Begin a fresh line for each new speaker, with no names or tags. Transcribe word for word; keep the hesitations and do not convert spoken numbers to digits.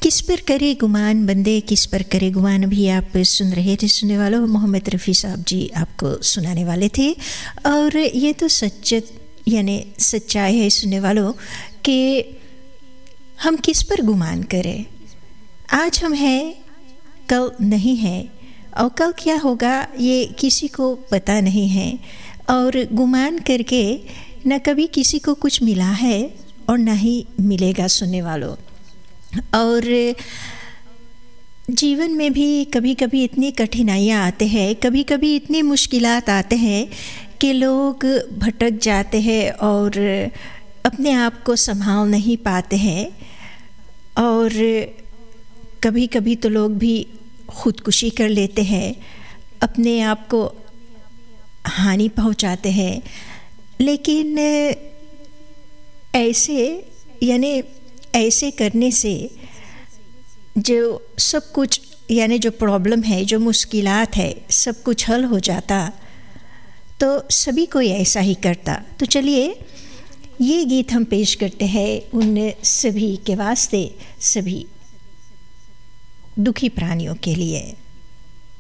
किस पर करे गुमान बंदे किस पर करे गुमान भी आप सुन रहे थे। सुनने वालों, मोहम्मद रफ़ी साहब जी आपको सुनाने वाले थे। और ये तो सच यानी सच्चाई है सुनने वालों कि हम किस पर गुमान करें। आज हम हैं, कल नहीं है, और कल क्या होगा ये किसी को पता नहीं है। और गुमान करके न कभी किसी को कुछ मिला है और ना ही मिलेगा सुनने वालों। और जीवन में भी कभी कभी इतनी कठिनाइयाँ आते हैं, कभी कभी इतनी मुश्किलात आते हैं कि लोग भटक जाते हैं और अपने आप को संभाल नहीं पाते हैं। और कभी कभी तो लोग भी खुदकुशी कर लेते हैं, अपने आप को हानि पहुंचाते हैं। लेकिन ऐसे यानी ऐसे करने से जो सब कुछ यानी जो प्रॉब्लम है, जो मुश्किलात है, सब कुछ हल हो जाता तो सभी कोई ऐसा ही करता। तो चलिए ये गीत हम पेश करते हैं उन सभी के वास्ते, सभी दुखी प्राणियों के लिए।